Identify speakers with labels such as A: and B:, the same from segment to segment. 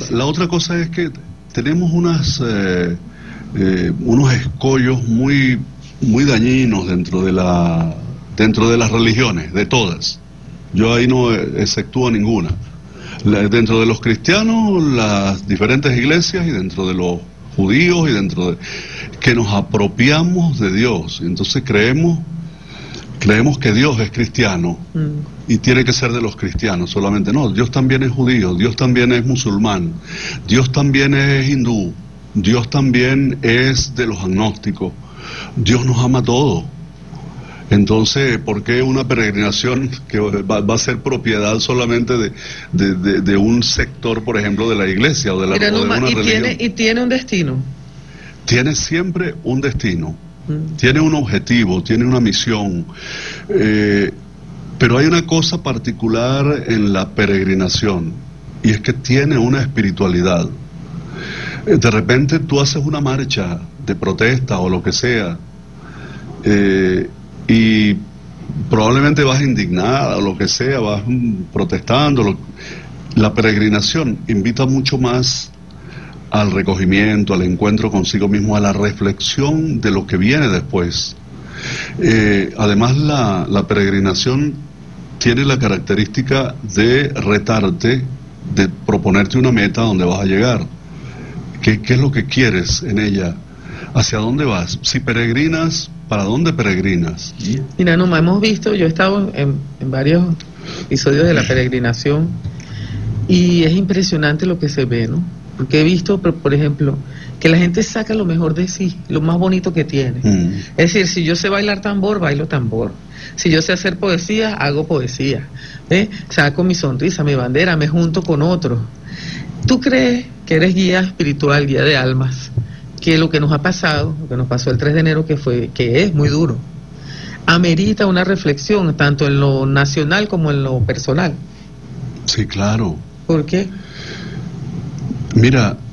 A: la otra cosa es que tenemos unos escollos muy dañinos dentro de las religiones, de todas. Yo ahí no exceptúo ninguna. Dentro de los cristianos, las diferentes iglesias, y dentro de los judíos, y dentro de que nos apropiamos de Dios. Entonces creemos que Dios es cristiano y tiene que ser de los cristianos solamente. No, Dios también es judío, Dios también es musulmán, Dios también es hindú, Dios también es de los agnósticos. Dios nos ama a todos. Entonces, ¿por qué una peregrinación que va a ser propiedad solamente de un sector, por ejemplo, de la iglesia o de una religión?
B: Y tiene un destino.
A: Tiene siempre un destino, tiene un objetivo, tiene una misión, pero hay una cosa particular en la peregrinación, y es que tiene una espiritualidad. De repente tú haces una marcha de protesta o lo que sea, y probablemente vas indignada o lo que sea, vas protestando. La peregrinación invita mucho más al recogimiento, al encuentro consigo mismo, a la reflexión de lo que viene después. Además, la peregrinación tiene la característica de retarte, de proponerte una meta donde vas a llegar. ¿Qué es lo que quieres en ella? ¿Hacia dónde vas? Si peregrinas, ¿para dónde peregrinas?
B: Mira, Numa, hemos visto, yo he estado en varios episodios de la peregrinación, y es impresionante lo que se ve, ¿no? Porque he visto, por ejemplo, que la gente saca lo mejor de sí, lo más bonito que tiene. Es decir, si yo sé bailar tambor, bailo tambor. Si yo sé hacer poesía, hago poesía. Saco mi sonrisa, mi bandera, me junto con otros. ¿Tú crees que eres guía espiritual, guía de almas, que lo que nos ha pasado, lo que nos pasó el 3 de enero, que es muy duro, amerita una reflexión, tanto en lo nacional como en lo personal?
A: Sí, claro.
B: ¿Por qué?
A: Mira,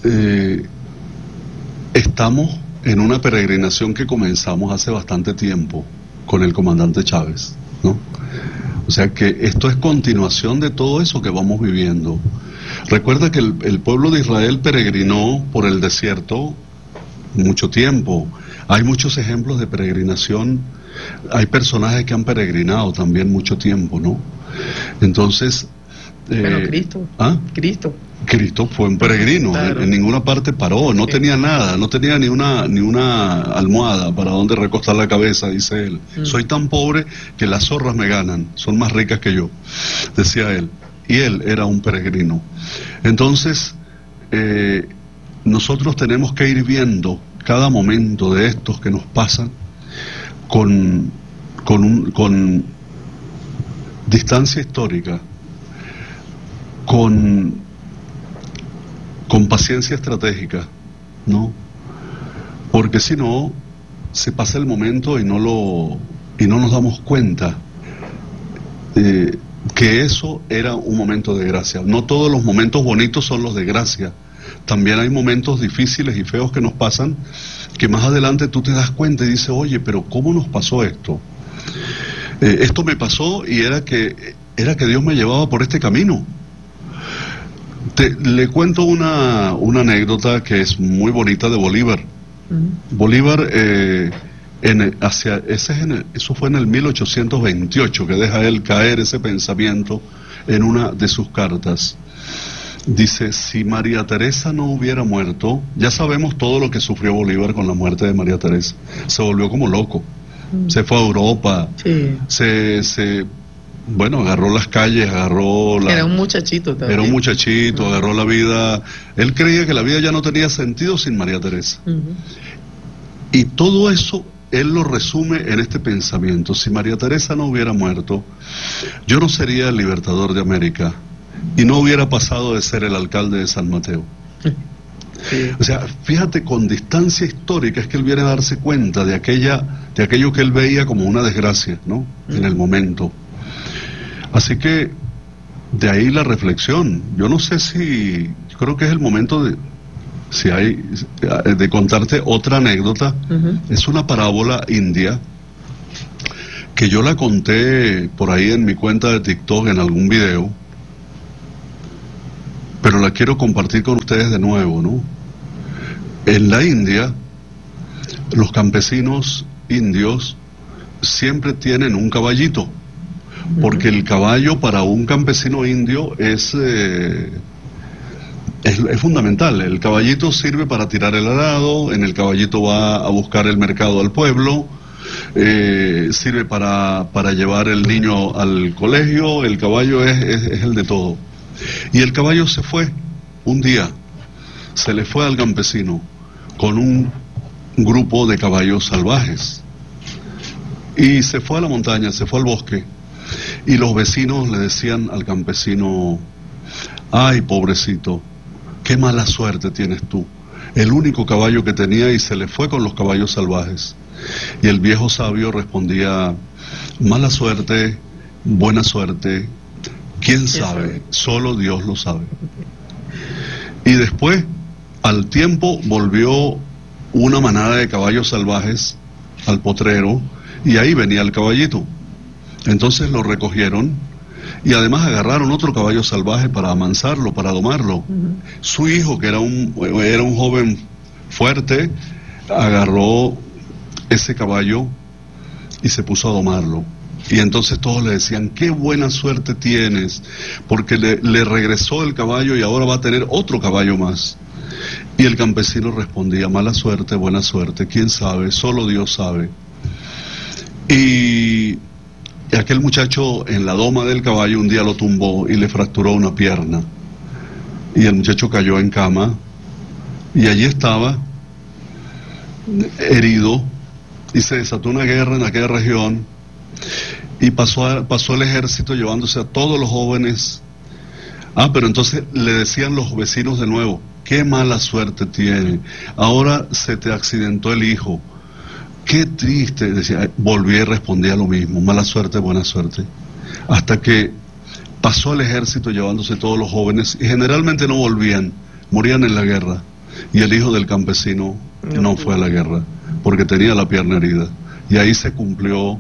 A: estamos en una peregrinación que comenzamos hace bastante tiempo con el comandante Chávez, ¿no? O sea que esto es continuación de todo eso que vamos viviendo. Recuerda que el pueblo de Israel peregrinó por el desierto mucho tiempo. Hay muchos ejemplos de peregrinación. Hay personajes que han peregrinado también mucho tiempo, ¿no? Entonces...
B: Bueno, Cristo.
A: Cristo fue un peregrino, claro. En ninguna parte paró, no tenía nada, no tenía ni una almohada para donde recostar la cabeza, dice él. Soy tan pobre que las zorras me ganan, son más ricas que yo, decía él. Y él era un peregrino. Entonces, nosotros tenemos que ir viendo cada momento de estos que nos pasan con distancia histórica, con paciencia estratégica, ¿no? Porque si no, se pasa el momento y no nos damos cuenta que eso era un momento de gracia. No todos los momentos bonitos son los de gracia. También hay momentos difíciles y feos que nos pasan, que más adelante tú te das cuenta y dices, oye, pero ¿cómo nos pasó esto? Esto me pasó y era que Dios me llevaba por este camino. Le cuento una anécdota que es muy bonita de Bolívar. Bolívar, eso fue en el 1828 que deja él caer ese pensamiento en una de sus cartas. Dice, si María Teresa no hubiera muerto, ya sabemos todo lo que sufrió Bolívar con la muerte de María Teresa. Se volvió como loco. Se fue a Europa. Sí. Agarró las calles, Era un muchachito también. Era un muchachito, agarró la vida. Él creía que la vida ya no tenía sentido sin María Teresa. Y todo eso, él lo resume en este pensamiento. Si María Teresa no hubiera muerto, yo no sería el libertador de América. Y no hubiera pasado de ser el alcalde de San Mateo. Sí. O sea, fíjate, con distancia histórica es que él viene a darse cuenta de aquello que él veía como una desgracia, ¿no? En el momento. Así que de ahí la reflexión. Yo no sé yo creo que es el momento de contarte otra anécdota. Es una parábola india que yo la conté por ahí en mi cuenta de TikTok en algún video, pero la quiero compartir con ustedes de nuevo, ¿no? En la India, los campesinos indios siempre tienen un caballito, porque el caballo para un campesino indio es fundamental. El caballito sirve para tirar el arado, en el caballito va a buscar el mercado al pueblo, sirve para llevar el niño al colegio. El caballo es el de todo. Y el caballo se fue un día, se le fue al campesino con un grupo de caballos salvajes y se fue a la montaña, se fue al bosque, y los vecinos le decían al campesino: ay, pobrecito, qué mala suerte tienes tú, el único caballo que tenía y se le fue con los caballos salvajes. Y el viejo sabio respondía: mala suerte, buena suerte, quién sabe, solo Dios lo sabe. Y después, al tiempo, volvió una manada de caballos salvajes al potrero, y ahí venía el caballito. Entonces lo recogieron y además agarraron otro caballo salvaje para amansarlo, para domarlo. Su hijo, que era un joven fuerte, agarró ese caballo y se puso a domarlo. Y entonces todos le decían: qué buena suerte tienes, porque le regresó el caballo y ahora va a tener otro caballo más. Y el campesino respondía: mala suerte, buena suerte, quién sabe, solo Dios sabe. Y aquel muchacho, en la doma del caballo, un día lo tumbó y le fracturó una pierna. Y el muchacho cayó en cama y allí estaba, herido, y se desató una guerra en aquella región, y pasó el ejército llevándose a todos los jóvenes. Pero entonces le decían los vecinos de nuevo: qué mala suerte tiene, ahora se te accidentó el hijo, qué triste. Decía, volvía y respondía lo mismo: mala suerte, buena suerte. Hasta que pasó el ejército llevándose todos los jóvenes, y generalmente no volvían, morían en la guerra. Y el hijo del campesino no fue a la guerra, porque tenía la pierna herida. Y ahí se cumplió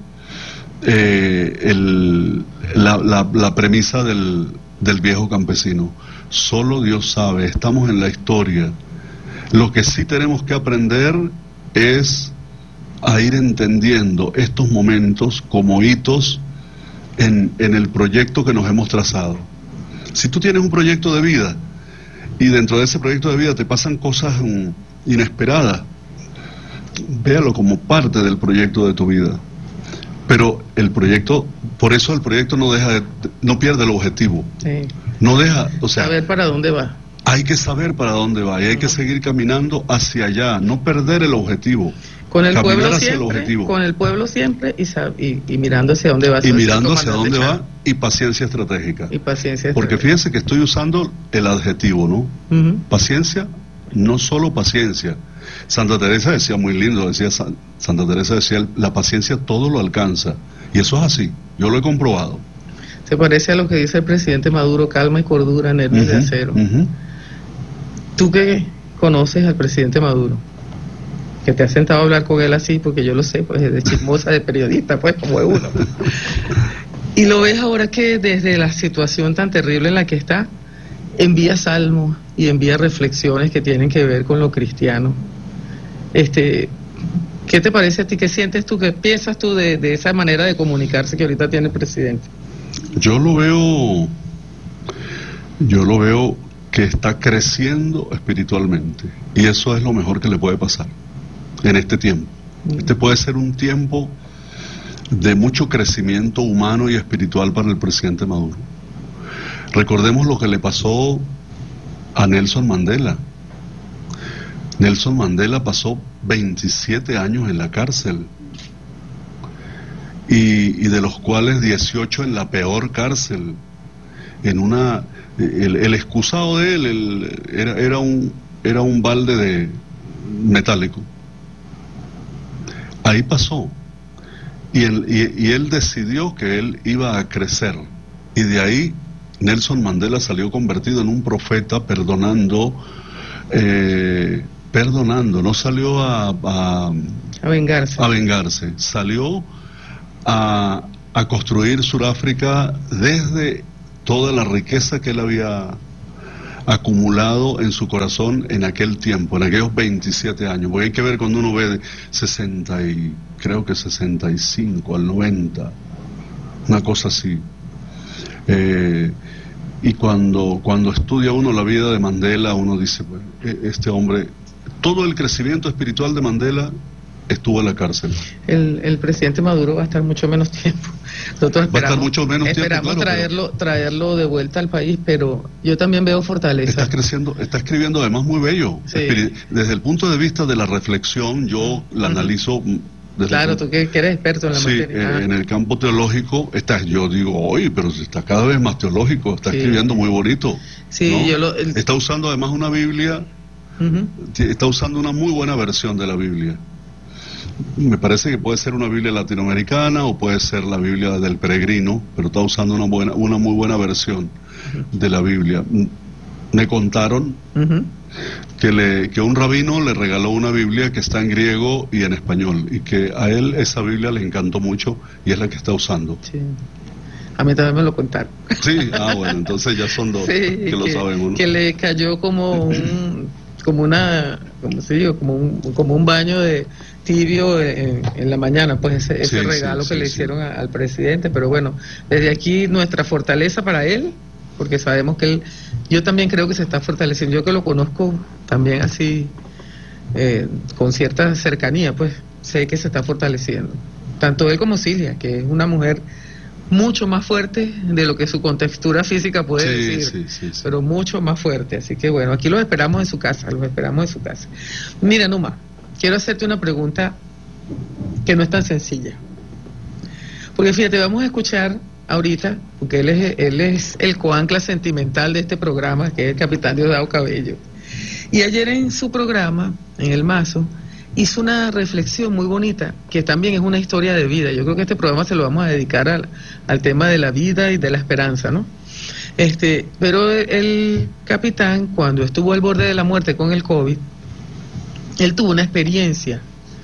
A: la premisa del viejo campesino: solo Dios sabe. Estamos en la historia. Lo que sí tenemos que aprender es a ir entendiendo estos momentos como hitos en el proyecto que nos hemos trazado. Si tú tienes un proyecto de vida y dentro de ese proyecto de vida te pasan cosas inesperadas, véalo como parte del proyecto de tu vida. Pero el proyecto, por eso el proyecto no pierde el objetivo. Sí. No deja, o sea,
B: saber para dónde va.
A: Hay que saber para dónde va y hay que seguir caminando hacia allá, no perder el objetivo.
B: Con el pueblo siempre y mirando hacia dónde va.
A: Y mirando hacia dónde va, y paciencia estratégica. Porque fíjense que estoy usando el adjetivo, ¿no? Paciencia, no solo paciencia. Santa Teresa decía muy lindo, Santa Teresa decía: la paciencia todo lo alcanza. Y eso es así, yo lo he comprobado.
B: Se parece a lo que dice el presidente Maduro: calma y cordura, nervios de acero. Tú que conoces al presidente Maduro, que te has sentado a hablar con él así, porque yo lo sé, pues de chismosa, de periodista, pues como es uno. Y lo ves ahora que desde la situación tan terrible en la que está, envía salmos y envía reflexiones que tienen que ver con lo cristiano. ¿Qué te parece a ti? ¿Qué sientes tú? ¿Qué piensas tú de esa manera de comunicarse que ahorita tiene el presidente?
A: Yo lo veo que está creciendo espiritualmente, y eso es lo mejor que le puede pasar en este tiempo. Este puede ser un tiempo de mucho crecimiento humano y espiritual para el presidente Maduro. Recordemos lo que le pasó a Nelson Mandela. Nelson Mandela pasó 27 años en la cárcel, y de los cuales 18 en la peor cárcel, el excusado de él era un balde de metálico. Ahí pasó, y él decidió que él iba a crecer, y de ahí Nelson Mandela salió convertido en un profeta, perdonando, no salió a vengarse, salió a construir Sudáfrica desde toda la riqueza que él había acumulado en su corazón en aquel tiempo, en aquellos 27 años, porque hay que ver cuando uno ve de 60 y creo que 65 al 90, una cosa así. Y cuando estudia uno la vida de Mandela, uno dice, bueno, este hombre, todo el crecimiento espiritual de Mandela estuvo en la cárcel.
B: El presidente Maduro va a estar mucho menos tiempo. Nosotros esperamos
A: claro,
B: traerlo de vuelta al país, pero yo también veo fortaleza.
A: Está escribiendo además muy bello.
B: Sí.
A: Desde el punto de vista de la reflexión, yo la analizo.
B: Claro, tú que eres experto en la materia.
A: En el campo teológico, yo digo, oye, pero está cada vez más teológico, está escribiendo muy bonito.
B: Sí,
A: ¿no? Está usando además una Biblia, está usando una muy buena versión de la Biblia. Me parece que puede ser una Biblia latinoamericana o puede ser la Biblia del Peregrino, pero está usando una muy buena versión de la Biblia. Me contaron que un rabino le regaló una Biblia que está en griego y en español, y que a él esa Biblia le encantó mucho y es la que está usando.
B: Sí. A mí también me lo contaron.
A: Sí, bueno, entonces ya son dos que lo sabemos, ¿no?
B: Que le cayó como un baño de tibio en la mañana, pues ese regalo que le hicieron al presidente. Pero bueno, desde aquí nuestra fortaleza para él, porque sabemos que yo también creo que se está fortaleciendo. Yo que lo conozco también así, con cierta cercanía, pues sé que se está fortaleciendo. Tanto él como Cilia, que es una mujer mucho más fuerte de lo que su contextura física puede decir, pero mucho más fuerte. Así que bueno, aquí los esperamos en su casa, Mira, Numa, quiero hacerte una pregunta que no es tan sencilla. Porque fíjate, vamos a escuchar ahorita, porque él es el coancla sentimental de este programa, que es el capitán Diosdado Cabello. Y ayer en su programa, en El Mazo, hizo una reflexión muy bonita, que también es una historia de vida. Yo creo que este programa se lo vamos a dedicar al tema de la vida y de la esperanza, ¿no? Pero el capitán, cuando estuvo al borde de la muerte con el COVID, él tuvo una experiencia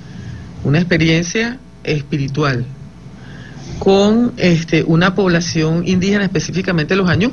B: espiritual con una población indígena, específicamente los añú.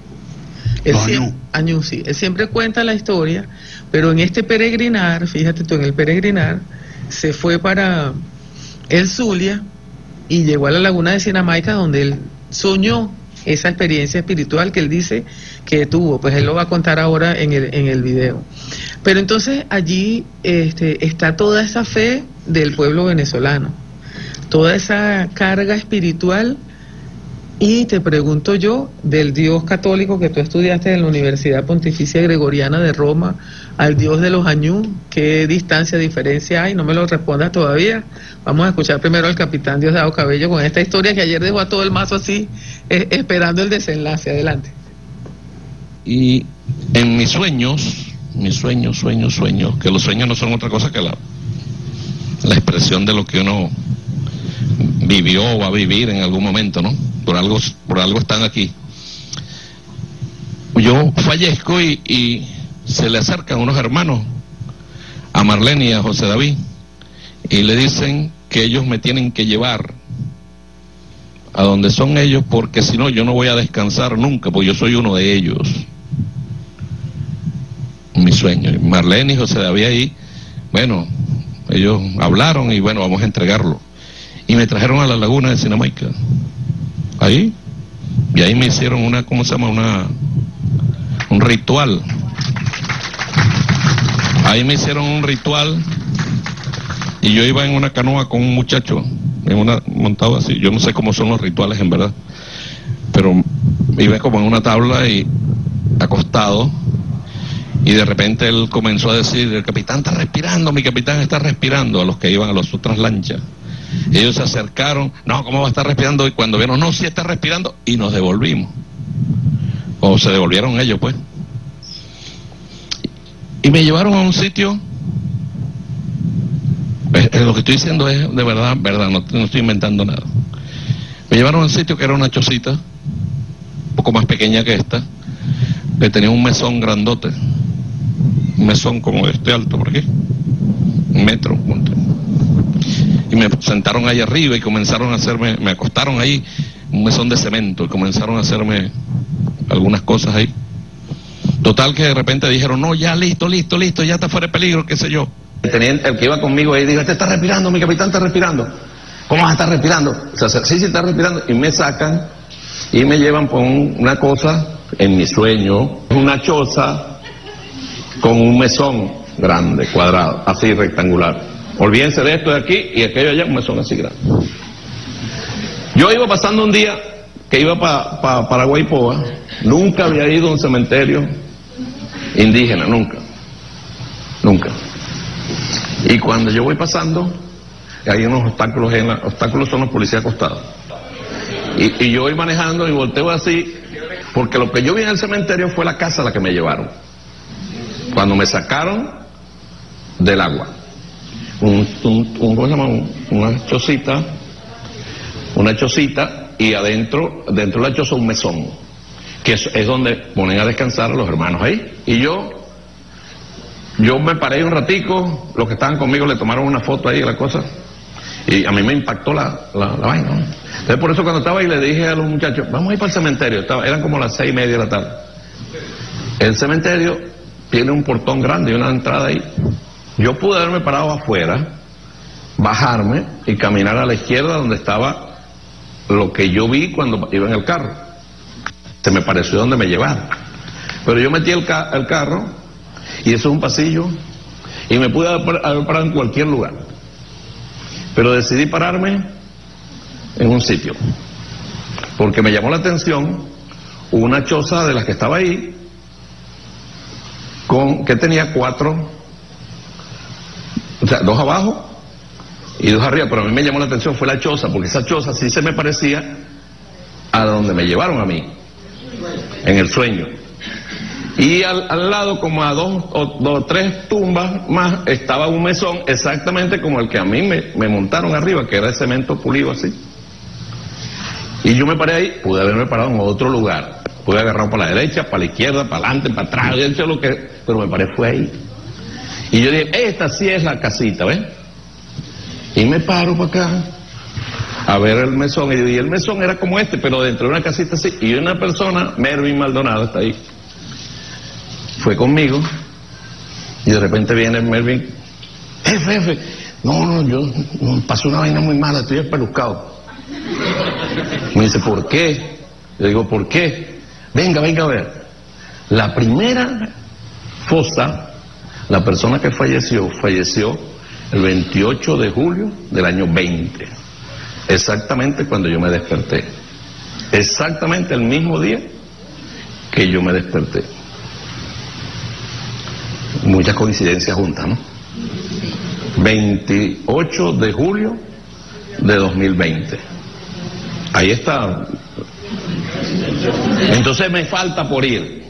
B: Añú, sí. Él siempre cuenta la historia, pero en este peregrinar, fíjate tú, en el peregrinar, se fue para el Zulia y llegó a la laguna de Sinamaica, donde él soñó esa experiencia espiritual que él dice que tuvo. Pues él lo va a contar ahora en el video. Pero entonces allí está toda esa fe del pueblo venezolano, toda esa carga espiritual. Y te pregunto yo, del Dios católico que tú estudiaste en la Universidad Pontificia Gregoriana de Roma al Dios de los añú, ¿qué distancia, diferencia hay? No me lo respondas todavía. Vamos a escuchar primero al capitán Diosdado Cabello con esta historia que ayer dejó a todo el mazo así, esperando el desenlace. Adelante.
C: Y en mis sueños, que los sueños no son otra cosa que la expresión de lo que uno vivió o va a vivir en algún momento, ¿no? Por algo están aquí. Yo fallezco y se le acercan unos hermanos a Marlene y a José David y le dicen que ellos me tienen que llevar a donde son ellos, porque si no yo no voy a descansar nunca, porque yo soy uno de ellos. Mi sueño. Marlene y José David ahí, bueno, ellos hablaron y bueno, vamos a entregarlo. Y me trajeron a la laguna de Sinamaica. Ahí. Y ahí me hicieron un ritual. Ahí me hicieron un ritual. Y yo iba en una canoa con un muchacho, montado así. Yo no sé cómo son los rituales en verdad. Pero iba como en una tabla y acostado. Y de repente él comenzó a decir, el capitán está respirando, mi capitán está respirando, a los que iban a las otras lanchas. Ellos se acercaron, no, ¿cómo va a estar respirando? Y cuando vieron, no, sí está respirando, y nos devolvimos. O se devolvieron ellos, pues. Y me llevaron a un sitio, lo que estoy diciendo es de verdad, no estoy inventando nada. Me llevaron a un sitio que era una chocita, un poco más pequeña que esta, que tenía un mesón grandote. Un mesón como este alto, por aquí. 1 metro. Y me sentaron ahí arriba y comenzaron a hacerme, me acostaron ahí, un mesón de cemento, y comenzaron a hacerme algunas cosas ahí. Total que de repente dijeron, no, ya listo, ya está fuera de peligro, qué sé yo. El teniente, el que iba conmigo ahí, dijo, este está respirando, mi capitán está respirando. ¿Cómo vas a estar respirando? O sea, sí está respirando. Y me sacan y me llevan por una cosa, en mi sueño, una choza con un mesón grande, cuadrado, así rectangular. Olvídense de esto de aquí y aquello allá, un mesón así grande. Yo iba pasando un día que iba para Paraguaypoa, nunca había ido a un cementerio indígena, nunca. Y cuando yo voy pasando, hay unos obstáculos, obstáculos son los policías acostados. Y yo voy manejando y volteo así, porque lo que yo vi en el cementerio fue la casa a la que me llevaron. Cuando me sacaron del agua. ¿Cómo se llama? Una chocita, y adentro de la choza un mesón, que es donde ponen a descansar a los hermanos ahí. Y yo me paré un ratico, los que estaban conmigo le tomaron una foto ahí de la cosa, y a mí me impactó la vaina, ¿no? Entonces por eso cuando estaba ahí le dije a los muchachos, vamos a ir para el cementerio. Eran como las 6:30 de la tarde. El cementerio tiene un portón grande y una entrada ahí. Yo pude haberme parado afuera, bajarme y caminar a la izquierda donde estaba lo que yo vi cuando iba en el carro. Se me pareció donde me llevaron. Pero yo metí el carro, y eso es un pasillo, y me pude haber parado en cualquier lugar. Pero decidí pararme en un sitio, porque me llamó la atención una choza de las que estaba ahí, que tenía 4, o sea, 2 abajo y 2 arriba, pero a mí me llamó la atención fue la choza, porque esa choza sí se me parecía a donde me llevaron a mí, en el sueño. Y al lado, como a 2 o 3 tumbas más, estaba un mesón exactamente como el que a mí me montaron arriba, que era de cemento pulido así. Y yo me paré ahí, pude haberme parado en otro lugar, pude agarrar para la derecha, para la izquierda, para adelante, para atrás, pero me paré fue ahí. Y yo dije, esta sí es la casita, ¿ves? Y me paro para acá a ver el mesón, y el mesón era como este, pero dentro de una casita así, y una persona, Mervin Maldonado, está ahí, fue conmigo, y de repente viene Mervin, jefe, no, yo pasó una vaina muy mala, estoy espelucado. Me dice, ¿por qué? Yo digo, ¿por qué? Venga a ver. La primera fosa, la persona que falleció el 28 de julio del año 20, exactamente cuando yo me desperté, exactamente el mismo día que yo me desperté. Muchas coincidencias juntas, ¿no? 28 de julio de 2020. Ahí está. Entonces me falta por ir,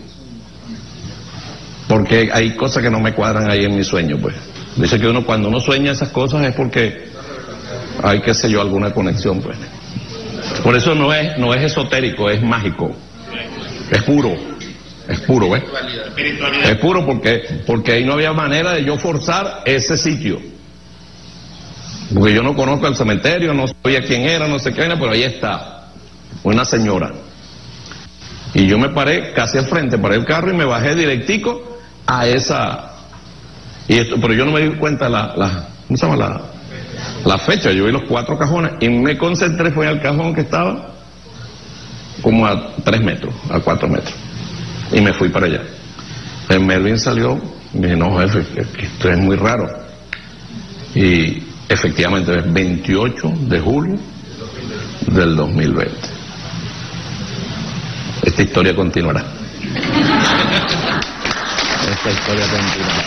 C: porque hay cosas que no me cuadran ahí en mi sueño, pues. Dice que cuando uno sueña esas cosas es porque hay, qué sé yo, alguna conexión, pues. Por eso no es esotérico, es mágico, es puro, ¿ves? Es puro porque ahí no había manera de yo forzar ese sitio, porque yo no conozco el cementerio, no sabía quién era, no sé qué era, pero ahí está una señora, y yo me paré casi al frente, paré el carro y me bajé directico a esa. Pero yo no me di cuenta ¿cómo se llama? La fecha. Yo vi los 4 cajones y me concentré, fue al cajón que estaba como a 3 metros, a 4 metros, y me fui para allá. El Melvin salió y me dije, no, jefe, esto es muy raro. Y efectivamente es 28 de julio del 2020. Esta historia continuará. Esta historia continuará.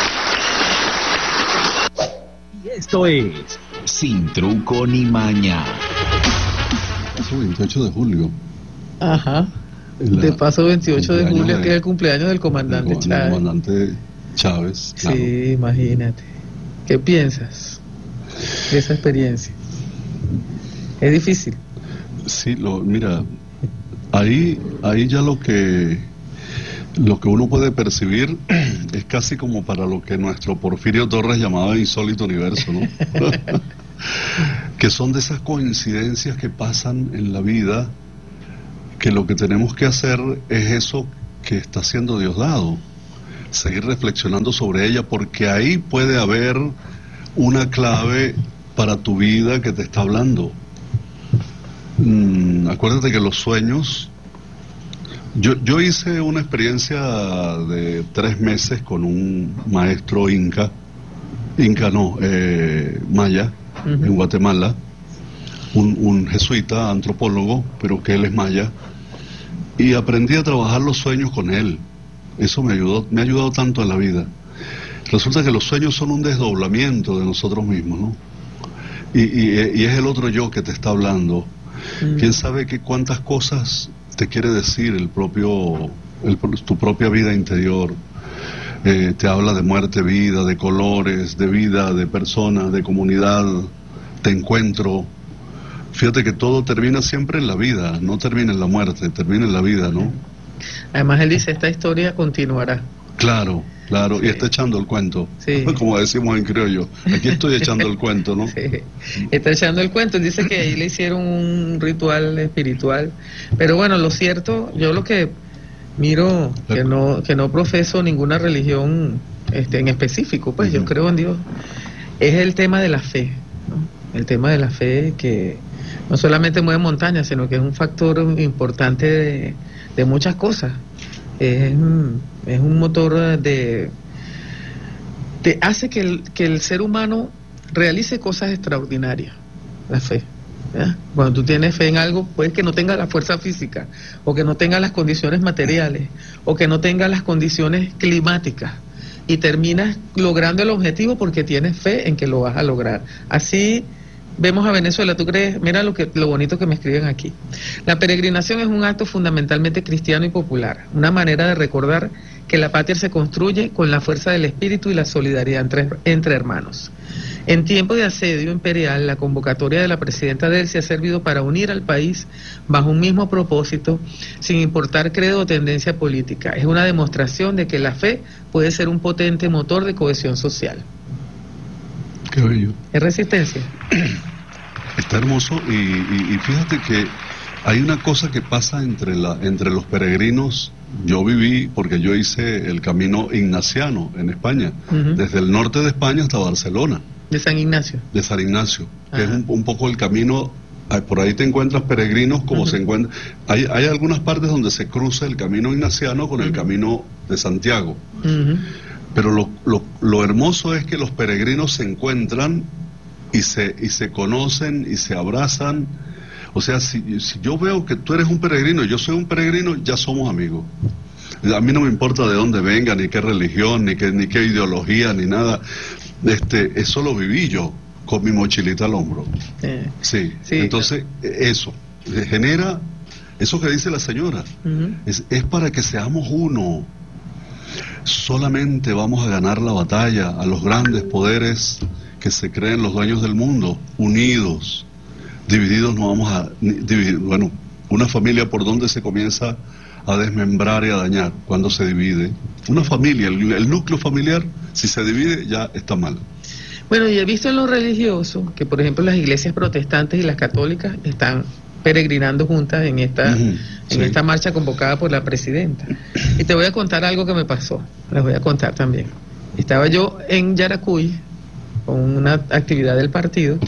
D: Esto es Sin Truco ni Maña.
A: Paso 28 de julio.
B: Ajá. De paso 28 de julio, que es el cumpleaños del comandante Chávez.
A: El comandante Chávez, claro.
B: Sí, imagínate. ¿Qué piensas de esa experiencia? ¿Es difícil?
A: Sí, mira, ahí ya lo que uno puede percibir es casi como para lo que nuestro Porfirio Torres llamaba insólito universo, ¿no? Que son de esas coincidencias que pasan en la vida, que lo que tenemos que hacer es eso que está siendo Diosdado. Seguir reflexionando sobre ella, porque ahí puede haber una clave para tu vida que te está hablando. Acuérdate que los sueños... Yo hice una experiencia de 3 meses con un maestro maya, en Guatemala, un jesuita, antropólogo, pero que él es maya, y aprendí a trabajar los sueños con él. Eso me ha ayudado tanto en la vida. Resulta que los sueños son un desdoblamiento de nosotros mismos, ¿no? Y es el otro yo que te está hablando. ¿Quién sabe cuántas cosas te quiere decir tu propia vida interior? Te habla de muerte, vida, de colores, de vida, de personas, de comunidad, de encuentro. Fíjate que todo termina siempre en la vida, no termina en la muerte, termina en la vida, ¿no?
B: Además él dice, esta historia continuará.
A: Claro, sí. Y está echando el cuento, sí. Como decimos en criollo, aquí estoy echando el cuento, ¿no? Sí,
B: está echando el cuento. Él dice que ahí le hicieron un ritual espiritual, pero bueno, lo cierto, yo lo que miro, que no profeso ninguna religión en específico, pues yo creo en Dios, es el tema de la fe, ¿no? El tema de la fe que no solamente mueve montañas, sino que es un factor importante de muchas cosas. Es un motor te hace que el ser humano realice cosas extraordinarias, la fe, ¿verdad? Cuando tú tienes fe en algo, puede que no tenga la fuerza física, o que no tenga las condiciones materiales, o que no tenga las condiciones climáticas, y terminas logrando el objetivo porque tienes fe en que lo vas a lograr. Así vemos a Venezuela. ¿Tú crees? Mira lo bonito que me escriben aquí. La peregrinación es un acto fundamentalmente cristiano y popular, una manera de recordar que la patria se construye con la fuerza del espíritu y la solidaridad entre hermanos. En tiempo de asedio imperial, la convocatoria de la presidenta Delcy ha servido para unir al país bajo un mismo propósito, sin importar credo o tendencia política. Es una demostración de que la fe puede ser un potente motor de cohesión social.
A: Qué bello.
B: ¿Es resistencia?
A: Está hermoso, y fíjate que hay una cosa que pasa entre los peregrinos. Yo viví, porque yo hice el camino ignaciano en España, desde el norte de España hasta Barcelona.
B: ¿De San Ignacio?
A: De San Ignacio, que es un poco el camino. Por ahí te encuentras peregrinos como se encuentran. Hay algunas partes donde se cruza el camino ignaciano con el camino de Santiago. Pero lo hermoso es que los peregrinos se encuentran y se conocen y se abrazan. O sea, si yo veo que tú eres un peregrino y yo soy un peregrino, ya somos amigos. A mí no me importa de dónde venga, ni qué religión, ni qué ideología, ni nada. Eso lo viví yo, con mi mochilita al hombro. Sí. Entonces, eso genera, eso que dice la señora, es para que seamos uno. Solamente vamos a ganar la batalla a los grandes poderes que se creen los dueños del mundo, unidos. Divididos no vamos a dividir. Bueno, una familia, ¿por dónde se comienza a desmembrar y a dañar? Cuando se divide. Una familia, el núcleo familiar, si se divide, ya está mal.
B: Bueno, y he visto en lo religioso que, por ejemplo, las iglesias protestantes y las católicas están peregrinando juntas en esta marcha convocada por la presidenta. Y te voy a contar algo que me pasó. Les voy a contar también. Estaba yo en Yaracuy con una actividad del partido,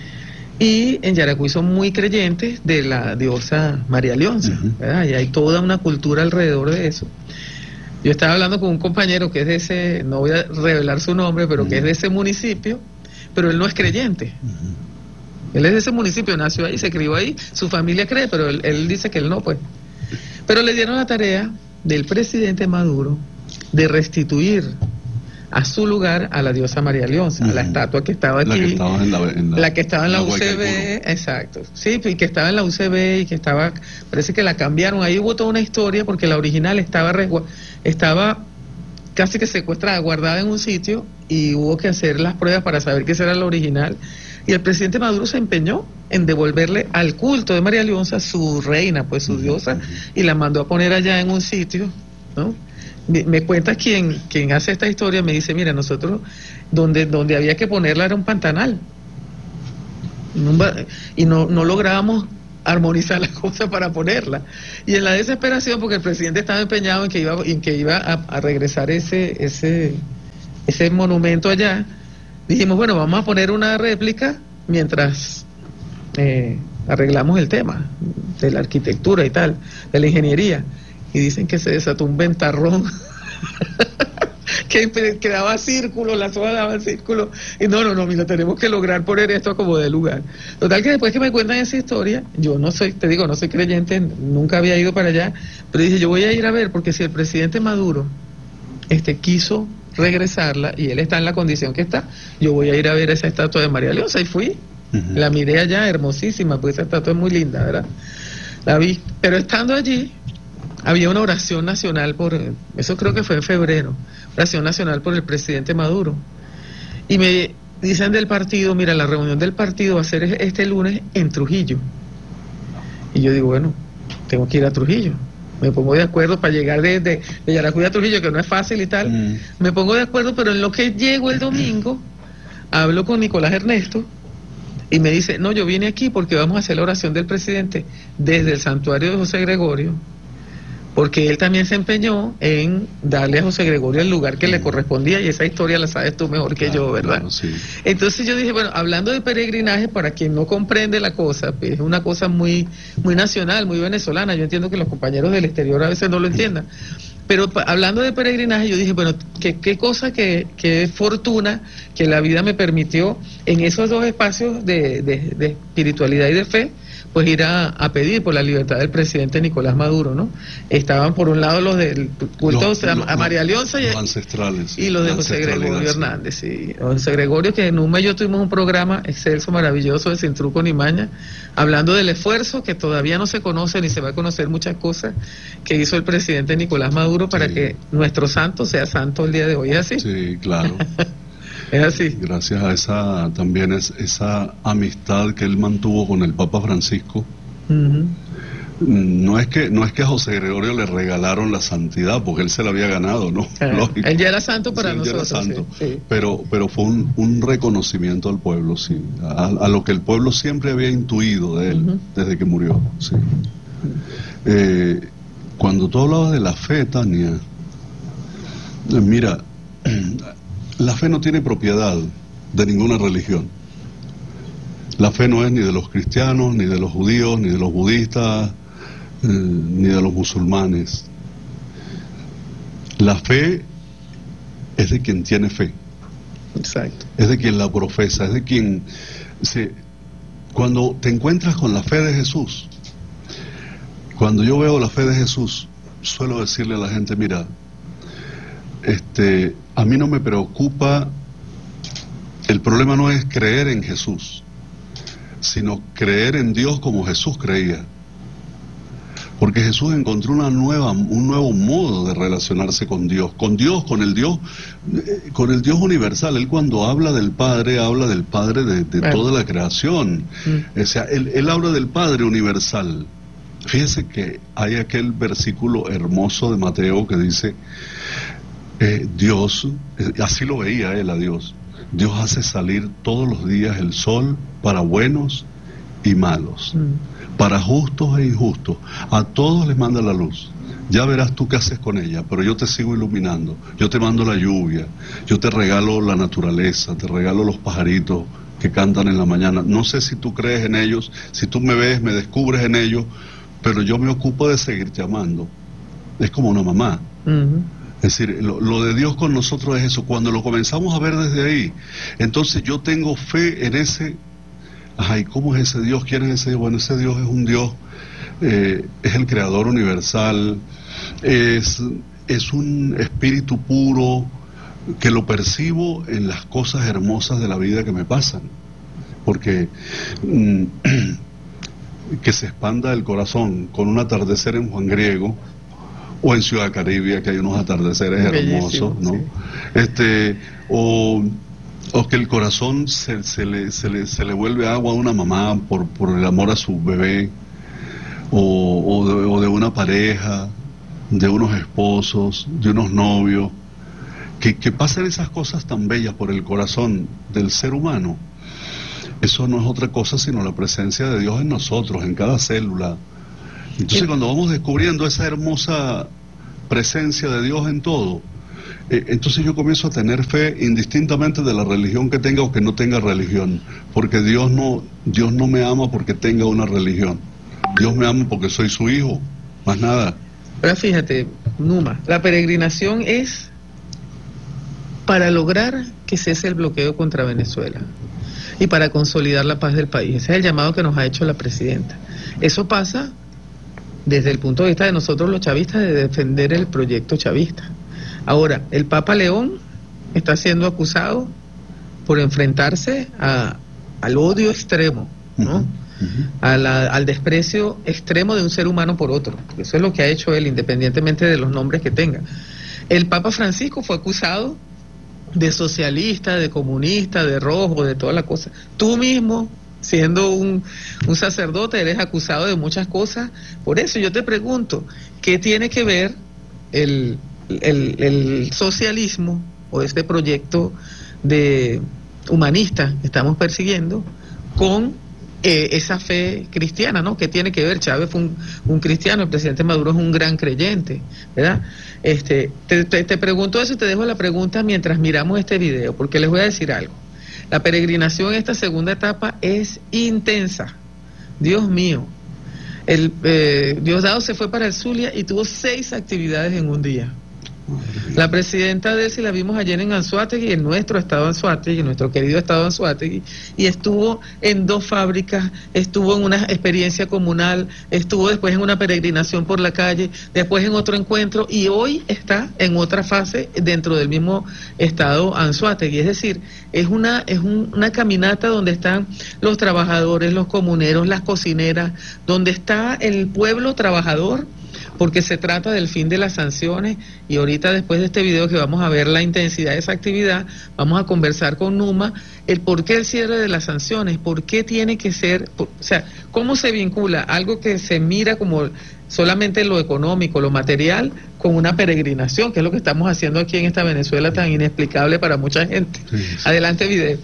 B: y en Yaracuy son muy creyentes de la diosa María Leonza, ¿verdad? Y hay toda una cultura alrededor de eso. Yo estaba hablando con un compañero que es de ese, no voy a revelar su nombre, pero que es de ese municipio, pero él no es creyente. Él es de ese municipio, nació ahí, se crió ahí, su familia cree, pero él dice que él no, pues. Pero le dieron la tarea del presidente Maduro de restituir a su lugar a la diosa María Leonza, a la estatua que estaba aquí, la que estaba en la UCB, exacto, sí, y que estaba en la UCB y que estaba, parece que la cambiaron. Ahí hubo toda una historia porque la original estaba casi que secuestrada, guardada en un sitio, y hubo que hacer las pruebas para saber que esa era la original, y el presidente Maduro se empeñó en devolverle al culto de María Leonza su reina, pues su diosa, y la mandó a poner allá en un sitio, ¿no? Me cuenta quien hace esta historia, me dice, mira, nosotros donde había que ponerla era un pantanal, y no lográbamos armonizar la cosa para ponerla. Y en la desesperación, porque el presidente estaba empeñado en que iba a regresar ese monumento allá, dijimos, bueno, vamos a poner una réplica mientras arreglamos el tema de la arquitectura y tal, de la ingeniería. Y dicen que se desató un ventarrón que daba círculos, las hojas daban círculos, y no, mira, tenemos que lograr poner esto como de lugar. Total que después que me cuentan esa historia, yo no soy creyente, nunca había ido para allá, pero dije, yo voy a ir a ver, porque si el presidente Maduro quiso regresarla, y él está en la condición que está, yo voy a ir a ver esa estatua de María Leonza, y fui, la miré allá, hermosísima, pues esa estatua es muy linda, ¿verdad? La vi, pero estando allí, había una oración nacional eso creo que fue en febrero, oración nacional por el presidente Maduro, y me dicen del partido, mira, la reunión del partido va a ser este lunes en Trujillo, y yo digo, bueno, tengo que ir a Trujillo, me pongo de acuerdo para llegar de Yaracuy a Trujillo, que no es fácil y tal, me pongo de acuerdo, pero en lo que llego el domingo, hablo con Nicolás Ernesto, y me dice, no, yo vine aquí porque vamos a hacer la oración del presidente desde el santuario de José Gregorio, porque él también se empeñó en darle a José Gregorio el lugar que le correspondía, y esa historia la sabes tú mejor que yo, ¿verdad?
A: Claro, sí.
B: Entonces yo dije, bueno, hablando de peregrinaje, para quien no comprende la cosa, pues es una cosa muy, muy nacional, muy venezolana, yo entiendo que los compañeros del exterior a veces no lo entiendan, pero hablando de peregrinaje, yo dije, bueno, qué cosa, qué fortuna que la vida me permitió en esos dos espacios de espiritualidad y de fe, pues ir a pedir por la libertad del presidente Nicolás Maduro, ¿no? Estaban por un lado los del culto a María Leonza
A: los ancestrales,
B: y los de José Gregorio Hernández, sí. José Gregorio, que en un mes yo tuvimos un programa excelso, maravilloso, de Sin Truco ni Maña, hablando del esfuerzo que todavía no se conoce ni se va a conocer muchas cosas que hizo el presidente Nicolás Maduro para que nuestro santo sea santo el día de hoy. ¿Es así?
A: Sí, claro.
B: Es así.
A: Gracias a esa amistad que él mantuvo con el Papa Francisco. No es que a José Gregorio le regalaron la santidad, porque él se la había ganado, ¿no?
B: Él ya era santo para nosotros.
A: Ya era santo,
B: sí.
A: Pero fue un reconocimiento al pueblo, sí, a lo que el pueblo siempre había intuido de él desde que murió, sí. Cuando tú hablabas de la fe, Tania, mira, la fe no tiene propiedad de ninguna religión. La fe no es ni de los cristianos, ni de los judíos, ni de los budistas, ni de los musulmanes. La fe es de quien tiene fe.
B: Exacto.
A: Es de quien la profesa, es de quien cuando te encuentras con la fe de Jesús, cuando yo veo la fe de Jesús, suelo decirle a la gente, mira, a mí no me preocupa, el problema no es creer en Jesús, sino creer en Dios como Jesús creía. Porque Jesús encontró un nuevo modo de relacionarse con Dios, con el Dios universal. Él cuando habla del Padre de toda la creación. O sea, él habla del Padre universal. Fíjese que hay aquel versículo hermoso de Mateo que dice, Dios, así lo veía él a Dios, Dios hace salir todos los días el sol para buenos y malos, para justos e injustos, a todos les manda la luz. Ya verás tú qué haces con ella, pero yo te sigo iluminando, yo te mando la lluvia, yo te regalo la naturaleza, te regalo los pajaritos que cantan en la mañana. No sé si tú crees en ellos, si tú me ves, me descubres en ellos, pero yo me ocupo de seguirte amando. Es como una mamá. Es decir, lo de Dios con nosotros es eso. Cuando lo comenzamos a ver desde ahí, entonces yo tengo fe en ese. ¿Y cómo es ese Dios? ¿Quién es ese Dios? Bueno, ese Dios es un Dios, es el creador universal, es un espíritu puro que lo percibo en las cosas hermosas de la vida que me pasan. Porque que se expanda el corazón con un atardecer en Juan Griego, o en Ciudad Caribe, que hay unos atardeceres hermosos, ¿no? Sí. O que el corazón se le vuelve agua a una mamá por el amor a su bebé, o de una pareja, de unos esposos, de unos novios, que pasen esas cosas tan bellas por el corazón del ser humano. eso no es otra cosa sino la presencia de Dios en nosotros, en cada célula. Entonces, cuando vamos descubriendo esa hermosa presencia de Dios en todo, entonces yo comienzo a tener fe indistintamente de la religión que tenga o que no tenga religión, porque Dios no me ama porque tenga una religión. Dios me ama porque soy su hijo, más nada.
B: Ahora fíjate, Numa, la peregrinación es para lograr que cese el bloqueo contra Venezuela y para consolidar la paz del país. Ese es el llamado que nos ha hecho la presidenta. Eso pasa desde el punto de vista de nosotros los chavistas, de defender el proyecto chavista. Ahora, el Papa León está siendo acusado por enfrentarse al odio extremo, ¿no? Al desprecio extremo de un ser humano por otro. Eso es lo que ha hecho él, independientemente de los nombres que tenga. El Papa Francisco fue acusado de socialista, de comunista, de rojo, de toda la cosa. Tú mismo, siendo un sacerdote, eres acusado de muchas cosas. Por eso yo te pregunto, ¿qué tiene que ver el socialismo o este proyecto de humanista que estamos persiguiendo con esa fe cristiana, ¿no? ¿Qué tiene que ver? Chávez fue un cristiano, el presidente Maduro es un gran creyente, ¿verdad? Te pregunto eso y te dejo la pregunta mientras miramos este video, porque les voy a decir algo. La peregrinación en esta segunda etapa es intensa. Dios mío. Diosdado se fue para el Zulia y tuvo 6 actividades en un día. La presidenta Delcy la vimos ayer en Anzoátegui, en nuestro estado Anzoátegui, en nuestro querido estado Anzoátegui, y estuvo en 2 fábricas, estuvo en una experiencia comunal, estuvo después en una peregrinación por la calle, después en otro encuentro, y hoy está en otra fase dentro del mismo estado Anzoátegui. Es decir, es una caminata donde están los trabajadores, los comuneros, las cocineras, donde está el pueblo trabajador, porque se trata del fin de las sanciones. Y ahorita, después de este video que vamos a ver la intensidad de esa actividad, vamos a conversar con Numa el por qué el cierre de las sanciones, por qué tiene que ser, o sea, cómo se vincula algo que se mira como solamente lo económico, lo material, con una peregrinación, que es lo que estamos haciendo aquí en esta Venezuela tan inexplicable para mucha gente. Sí. Adelante, video.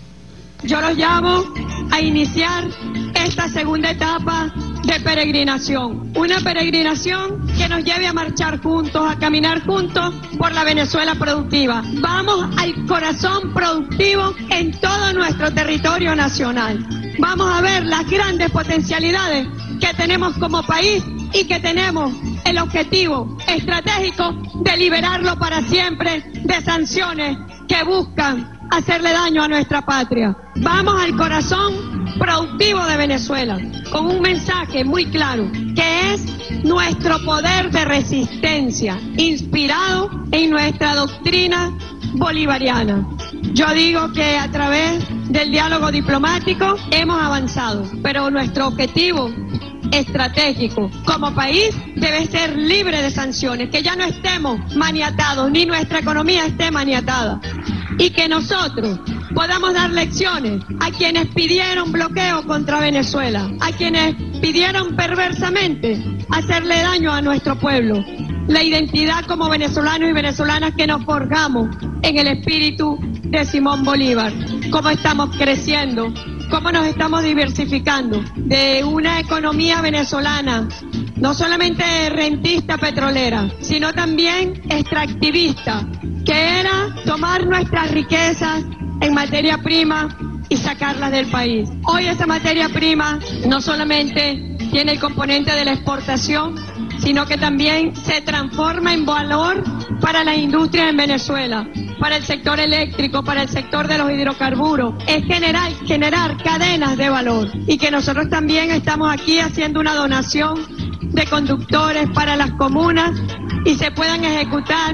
E: Yo los llamo a iniciar esta segunda etapa de peregrinación. Una peregrinación que nos lleve a marchar juntos, a caminar juntos por la Venezuela productiva. Vamos al corazón productivo en todo nuestro territorio nacional. Vamos a ver las grandes potencialidades que tenemos como país y que tenemos el objetivo estratégico de liberarlo para siempre de sanciones que buscan hacerle daño a nuestra patria. Vamos al corazón productivo de Venezuela con un mensaje muy claro, que es nuestro poder de resistencia, inspirado en nuestra doctrina bolivariana. Yo digo que a través del diálogo diplomático hemos avanzado, pero nuestro objetivo estratégico como país debe ser libre de sanciones, que ya no estemos maniatados, ni nuestra economía esté maniatada, y que nosotros podamos dar lecciones a quienes pidieron bloqueo contra Venezuela, a quienes pidieron perversamente hacerle daño a nuestro pueblo. La identidad como venezolanos y venezolanas que nos forjamos en el espíritu de Simón Bolívar. Cómo estamos creciendo, cómo nos estamos diversificando de una economía venezolana, no solamente rentista petrolera, sino también extractivista, que era tomar nuestras riquezas en materia prima y sacarlas del país. Hoy esa materia prima no solamente tiene el componente de la exportación, sino que también se transforma en valor para las industrias en Venezuela, para el sector eléctrico, para el sector de los hidrocarburos. Es generar cadenas de valor, y que nosotros también estamos aquí haciendo una donación de conductores para las comunas y se puedan ejecutar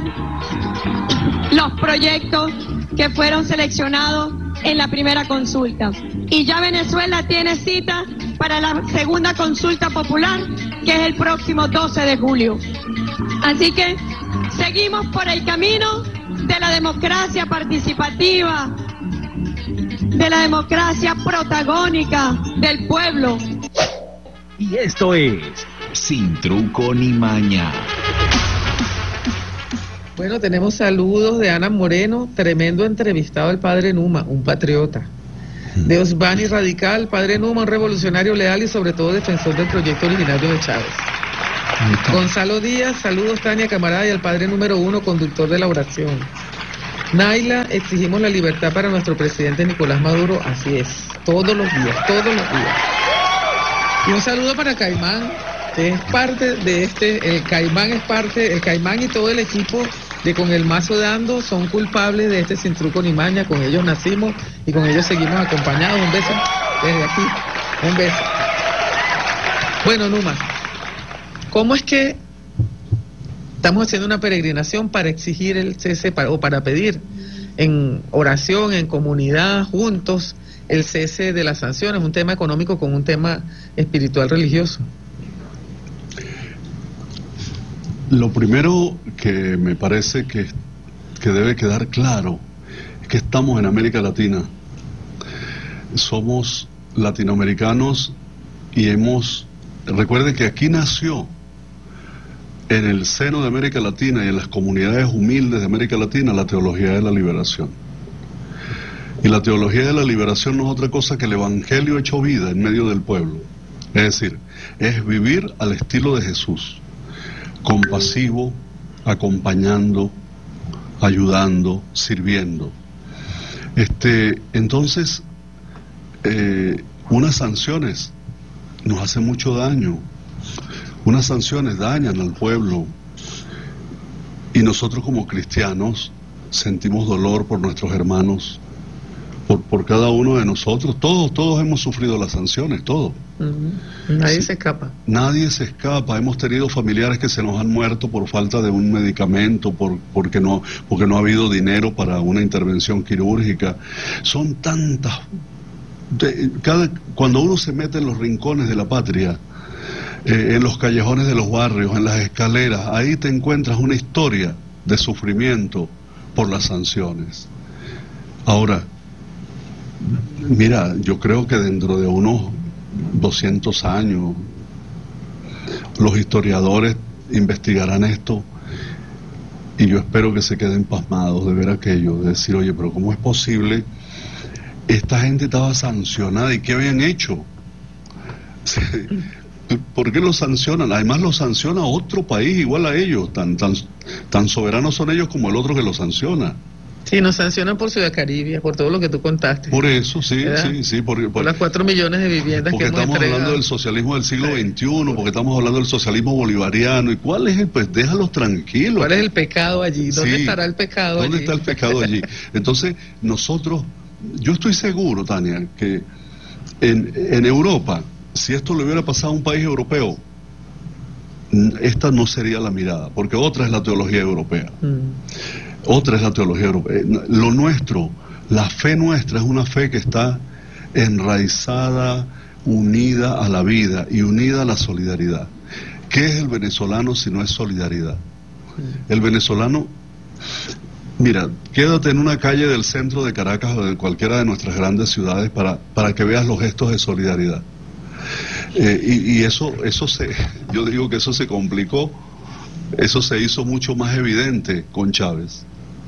E: los proyectos que fueron seleccionados en la primera consulta. Y ya Venezuela tiene cita para la segunda consulta popular, que es el próximo 12 de julio. Así que seguimos por el camino de la democracia participativa, de la democracia protagónica del pueblo.
D: Y esto es Sin Truco ni Maña.
B: Bueno, tenemos saludos de Ana Moreno, tremendo entrevistado el padre Numa, un patriota. De Osvani Radical, padre Numa, un revolucionario leal y sobre todo defensor del proyecto originario de Chávez. Gonzalo Díaz, saludos Tania, camarada, y al padre número 1, conductor de la oración. Naila, exigimos la libertad para nuestro presidente Nicolás Maduro, así es, todos los días. Y un saludo para Caimán, que es parte de el Caimán y todo el equipo de Con el Mazo Dando son culpables de este Sin Truco ni Maña, con ellos nacimos y con ellos seguimos acompañados. Un beso desde aquí, un beso. Bueno, Numa, ¿cómo es que estamos haciendo una peregrinación para exigir el cese o para pedir en oración, en comunidad, juntos, el cese de las sanciones, un tema económico con un tema espiritual religioso?
A: Lo primero que me parece que debe quedar claro es que estamos en América Latina, somos latinoamericanos y recuerde que aquí nació, en el seno de América Latina y en las comunidades humildes de América Latina, la teología de la liberación. Y la teología de la liberación no es otra cosa que el evangelio hecho vida en medio del pueblo. Es decir, es vivir al estilo de Jesús, compasivo, acompañando, ayudando, sirviendo. Entonces, unas sanciones nos hacen mucho daño. Unas sanciones dañan al pueblo y nosotros como cristianos sentimos dolor por nuestros hermanos, por cada uno de nosotros. Todos hemos sufrido las sanciones, todos.
B: Nadie se escapa.
A: Nadie se escapa. Hemos tenido familiares que se nos han muerto por falta de un medicamento, porque no ha habido dinero para una intervención quirúrgica. Son tantas. Cuando uno se mete en los rincones de la patria, en los callejones de los barrios, en las escaleras, ahí te encuentras una historia de sufrimiento por las sanciones. Ahora, mira, yo creo que dentro de unos 200 años los historiadores investigarán esto y yo espero que se queden pasmados de ver aquello, de decir, oye, pero ¿cómo es posible? Esta gente estaba sancionada, ¿y qué habían hecho? ¿Por qué los sancionan? Además los sanciona otro país igual a ellos, tan soberanos son ellos como el otro que los sanciona.
B: Sí, nos sancionan por Ciudad Caribe, por todo lo que tú contaste.
A: Por eso, sí.
B: Por las 4 millones de viviendas que hemos entregado.
A: Porque estamos hablando del socialismo del siglo XXI, porque estamos hablando del socialismo bolivariano. ¿Y cuál es pues déjalos tranquilos?
B: ¿Cuál es el pecado allí? ¿Dónde estará el pecado allí?
A: ¿Dónde está el pecado allí? Entonces, yo estoy seguro, Tania, que en Europa, si esto le hubiera pasado a un país europeo, esta no sería la mirada, porque otra es la teología europea. Otra es la teología europea. Lo nuestro, la fe nuestra es una fe que está enraizada, unida a la vida y unida a la solidaridad. ¿Qué es el venezolano si no es solidaridad? El venezolano, mira, quédate en una calle del centro de Caracas o de cualquiera de nuestras grandes ciudades para que veas los gestos de solidaridad. Y yo digo que eso se complicó, eso se hizo mucho más evidente con Chávez.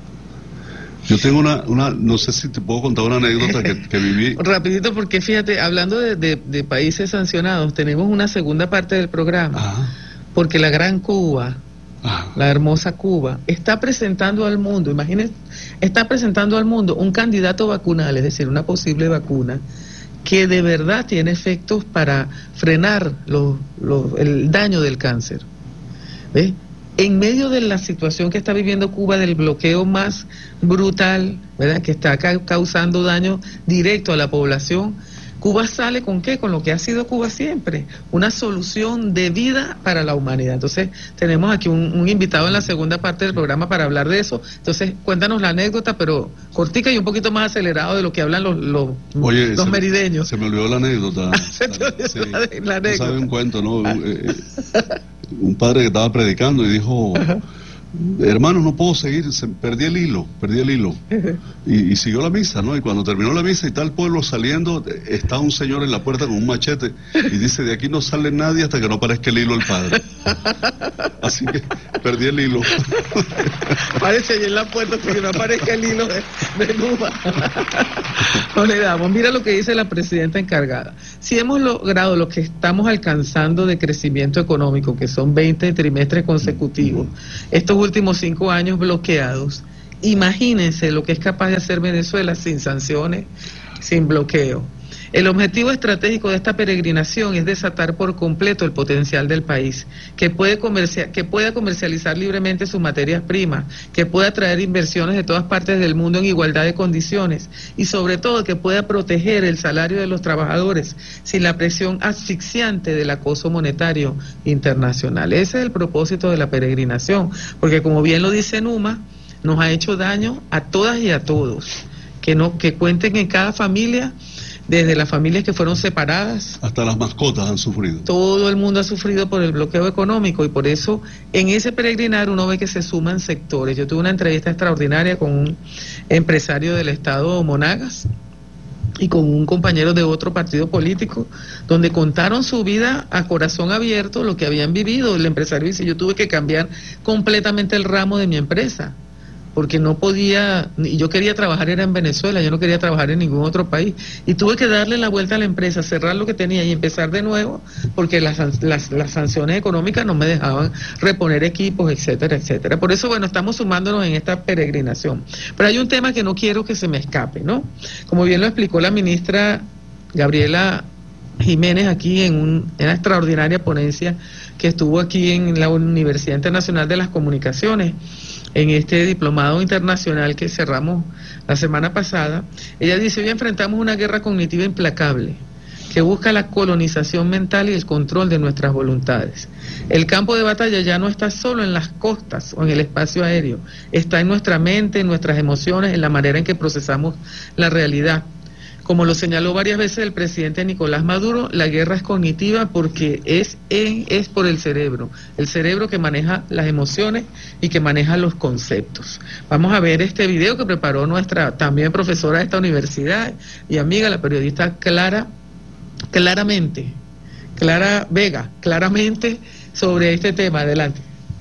A: Yo tengo no sé si te puedo contar una anécdota que viví.
B: Rapidito, porque fíjate, hablando de países sancionados, tenemos una segunda parte del programa.
A: Ajá.
B: Porque la gran Cuba, la hermosa Cuba, está presentando al mundo, imagínense, está presentando al mundo un candidato vacunal, es decir, una posible vacuna, que de verdad tiene efectos para frenar el daño del cáncer. ¿Ves? En medio de la situación que está viviendo Cuba, del bloqueo más brutal, ¿verdad?, que está causando daño directo a la población, Cuba sale ¿con qué? Con lo que ha sido Cuba siempre, una solución de vida para la humanidad. Entonces, tenemos aquí un invitado en la segunda parte del programa para hablar de eso. Entonces, cuéntanos la anécdota, pero cortica y un poquito más acelerado de lo que hablan los merideños.
A: Se me olvidó la anécdota.
B: La anécdota.
A: ¿Sabe un cuento, no? Un padre que estaba predicando y dijo, hermano, no puedo seguir, perdí el hilo. Y siguió la misa, ¿no? Y cuando terminó la misa y está el pueblo saliendo, está un señor en la puerta con un machete y dice, de aquí no sale nadie hasta que no aparezca el hilo el padre. Así que perdí el hilo.
B: Parece allí en la puerta hasta que no aparezca el hilo de Numa. No le damos. Mira lo que dice la presidenta encargada. Si hemos logrado lo que estamos alcanzando de crecimiento económico, que son 20 trimestres consecutivos, estos últimos 5 años bloqueados, imagínense lo que es capaz de hacer Venezuela sin sanciones, sin bloqueo. El objetivo estratégico de esta peregrinación es desatar por completo el potencial del país, que pueda comercializar libremente sus materias primas, que pueda atraer inversiones de todas partes del mundo en igualdad de condiciones y sobre todo que pueda proteger el salario de los trabajadores sin la presión asfixiante del acoso monetario internacional. Ese es el propósito de la peregrinación, porque como bien lo dice Numa, nos ha hecho daño a todas y a todos, que cuenten en cada familia. Desde las familias que fueron separadas.
A: Hasta las mascotas han sufrido.
B: Todo el mundo ha sufrido por el bloqueo económico y por eso en ese peregrinar uno ve que se suman sectores. Yo tuve una entrevista extraordinaria con un empresario del estado Monagas y con un compañero de otro partido político, donde contaron su vida a corazón abierto, lo que habían vivido. El empresario dice, yo tuve que cambiar completamente el ramo de mi empresa, porque no podía, y yo quería trabajar era en Venezuela, yo no quería trabajar en ningún otro país, y tuve que darle la vuelta a la empresa, cerrar lo que tenía y empezar de nuevo, porque las sanciones económicas no me dejaban reponer equipos, etcétera, etcétera. Por eso, bueno, estamos sumándonos en esta peregrinación. Pero hay un tema que no quiero que se me escape, ¿no? Como bien lo explicó la ministra Gabriela Jiménez aquí en una extraordinaria ponencia que estuvo aquí en la Universidad Internacional de las Comunicaciones, en este diplomado internacional que cerramos la semana pasada. Ella dice, hoy enfrentamos una guerra cognitiva implacable que busca la colonización mental y el control de nuestras voluntades. El campo de batalla ya no está solo en las costas o en el espacio aéreo, está en nuestra mente, en nuestras emociones, en la manera en que procesamos la realidad. Como lo señaló varias veces el presidente Nicolás Maduro, la guerra es cognitiva porque es por el cerebro que maneja las emociones y que maneja los conceptos. Vamos a ver este video que preparó nuestra también profesora de esta universidad y amiga, la periodista Clara Vega, claramente sobre este tema. Adelante.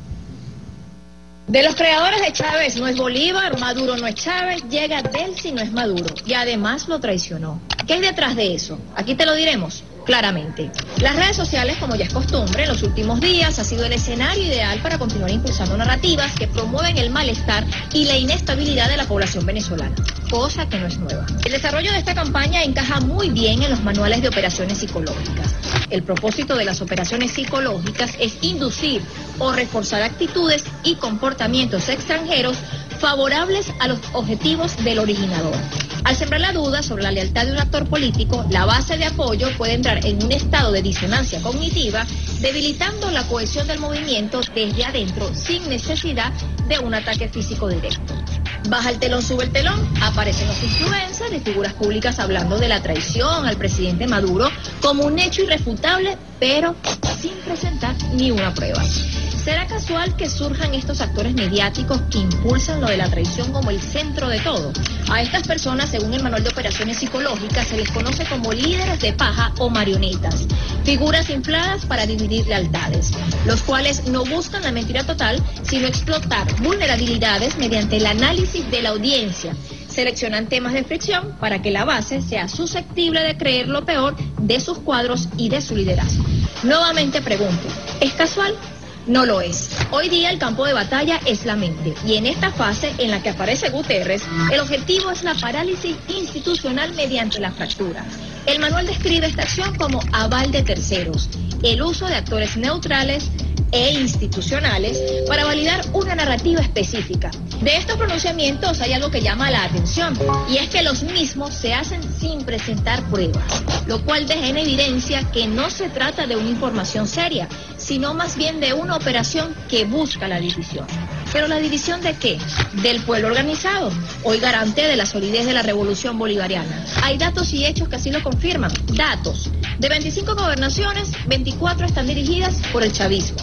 F: De los creadores de Chávez no es Bolívar, Maduro no es Chávez, llega Delcy no es Maduro y además lo traicionó. ¿Qué hay detrás de eso? Aquí te lo diremos claramente. Las redes sociales, como ya es costumbre, en los últimos días ha sido el escenario ideal para continuar impulsando narrativas que promueven el malestar y la inestabilidad de la población venezolana, cosa que no es nueva. El desarrollo de esta campaña encaja muy bien en los manuales de operaciones psicológicas. El propósito de las operaciones psicológicas es inducir o reforzar actitudes y comportamientos extranjeros favorables a los objetivos del originador. Al sembrar la duda sobre la lealtad de un actor político, la base de apoyo puede entrar en un estado de disonancia cognitiva, debilitando la cohesión del movimiento desde adentro sin necesidad de un ataque físico directo. Baja el telón, sube el telón, aparecen los influencers y figuras públicas hablando de la traición al presidente Maduro como un hecho irrefutable, pero sin presentar ni una prueba. ¿Será casual que surjan estos actores mediáticos que impulsan lo de la traición como el centro de todo? A estas personas, según el manual de operaciones psicológicas, se les conoce como líderes de paja o marionetas, figuras infladas para dividir lealtades, los cuales no buscan la mentira total, sino explotar vulnerabilidades mediante el análisis de la audiencia. Seleccionan temas de fricción para que la base sea susceptible de creer lo peor de sus cuadros y de su liderazgo. Nuevamente pregunto, ¿es casual? No lo es. Hoy día el campo de batalla es la mente y en esta fase en la que aparece Guterres, el objetivo es la parálisis institucional mediante la fractura. El manual describe esta acción como aval de terceros, el uso de actores neutrales e institucionales para validar una narrativa específica. De estos pronunciamientos hay algo que llama la atención y es que los mismos se hacen sin presentar pruebas, lo cual deja en evidencia que no se trata de una información seria, sino más bien de una operación que busca la división. ¿Pero la división de qué? Del pueblo organizado, hoy garante de la solidez de la revolución bolivariana. Hay datos y hechos que así lo confirman. Datos. De 25 gobernaciones, 24 están dirigidas por el chavismo.